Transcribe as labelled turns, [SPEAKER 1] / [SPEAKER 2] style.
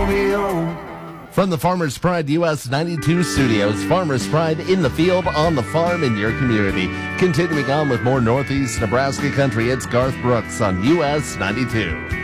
[SPEAKER 1] Romeo.
[SPEAKER 2] From the Farmers Pride US 92 studios, Farmers Pride in the field, on the farm, in your community. Continuing on with more Northeast Nebraska country, it's Garth Brooks on US 92.